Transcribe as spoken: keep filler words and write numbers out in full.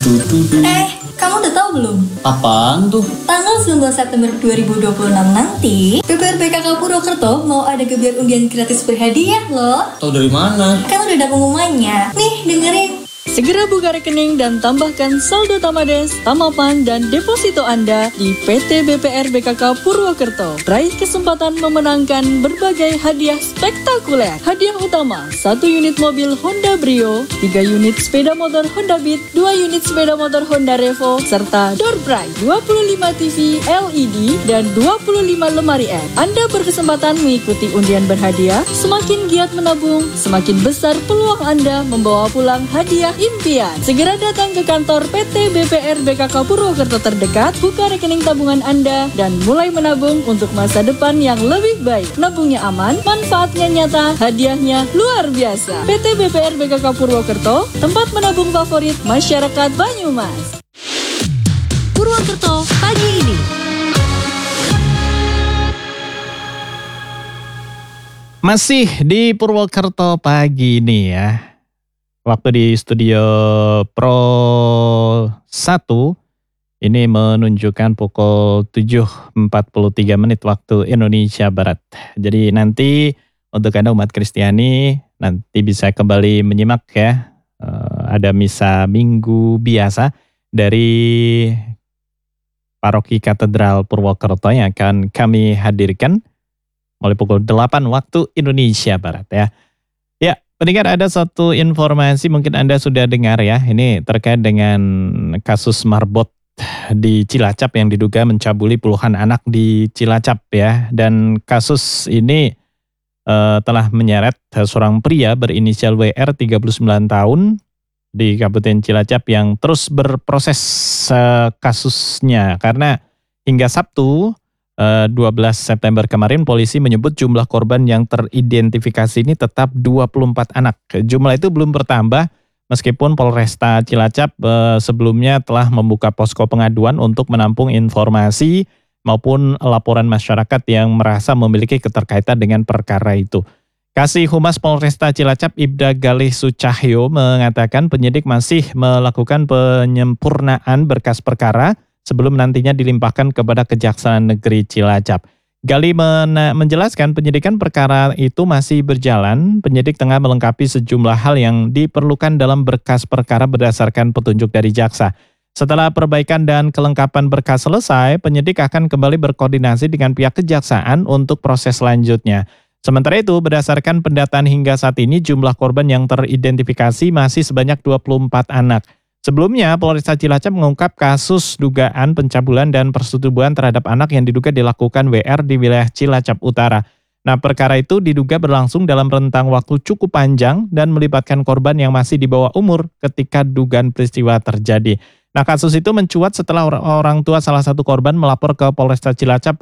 Eh, kamu udah tahu belum? Apaan tuh? Tanggal sembilan belas September dua ribu dua puluh enam nanti, P P R B K K Purwokerto mau ada gebiar undian gratis berhadiah loh. Tahu dari mana? Kan udah ada pengumumannya. Nih, dengerin. Segera buka rekening dan tambahkan saldo Tamades, Tamapan, dan deposito Anda di P T B P R B K K Purwokerto. Raih kesempatan memenangkan berbagai hadiah spektakuler. Hadiah utama, satu unit mobil Honda Brio, tiga unit sepeda motor Honda Beat, dua unit sepeda motor Honda Revo, serta door prize dua puluh lima T V L E D dan dua puluh lima lemari es. Anda berkesempatan mengikuti undian berhadiah. Semakin giat menabung, semakin besar peluang Anda membawa pulang hadiah impian. Segera datang ke kantor P T B P R B K K Purwokerto terdekat, buka rekening tabungan Anda, dan mulai menabung untuk masa depan yang lebih baik. Nabungnya aman, manfaatnya nyata, hadiahnya luar biasa. P T B P R B K K Purwokerto, tempat menabung favorit masyarakat Banyumas. Purwokerto pagi ini. Masih di Purwokerto pagi ini ya. Waktu di studio Pro satu ini menunjukkan pukul tujuh empat puluh tiga menit waktu Indonesia Barat. Jadi nanti untuk Anda umat Kristiani nanti bisa kembali menyimak ya. Uh, ada misa Minggu biasa dari Paroki Katedral Purwokerto yang akan kami hadirkan mulai pukul delapan waktu Indonesia Barat ya. Ya, pendengar, ada satu informasi mungkin Anda sudah dengar ya. Ini terkait dengan kasus marbot di Cilacap yang diduga mencabuli puluhan anak di Cilacap ya. Dan kasus ini uh, telah menyeret seorang pria berinisial W R tiga puluh sembilan tahun di Kabupaten Cilacap yang terus berproses uh, kasusnya. Karena hingga Sabtu dua belas September kemarin polisi menyebut jumlah korban yang teridentifikasi ini tetap dua puluh empat anak. Jumlah itu belum bertambah meskipun Polresta Cilacap eh, sebelumnya telah membuka posko pengaduan untuk menampung informasi maupun laporan masyarakat yang merasa memiliki keterkaitan dengan perkara itu. Kasih Humas Polresta Cilacap Ibda Galih Sucahyo mengatakan penyidik masih melakukan penyempurnaan berkas perkara sebelum nantinya dilimpahkan kepada Kejaksaan Negeri Cilacap. Gali men- menjelaskan penyidikan perkara itu masih berjalan. Penyidik tengah melengkapi sejumlah hal yang diperlukan dalam berkas perkara berdasarkan petunjuk dari jaksa. Setelah perbaikan dan kelengkapan berkas selesai, penyidik akan kembali berkoordinasi dengan pihak kejaksaan untuk proses selanjutnya. Sementara itu, berdasarkan pendataan hingga saat ini, jumlah korban yang teridentifikasi masih sebanyak dua puluh empat anak. Sebelumnya, Polresta Cilacap mengungkap kasus dugaan pencabulan dan persetubuhan terhadap anak yang diduga dilakukan W R di wilayah Cilacap Utara. Nah, perkara itu diduga berlangsung dalam rentang waktu cukup panjang dan melibatkan korban yang masih di bawah umur ketika dugaan peristiwa terjadi. Nah, kasus itu mencuat setelah orang tua salah satu korban melapor ke Polresta Cilacap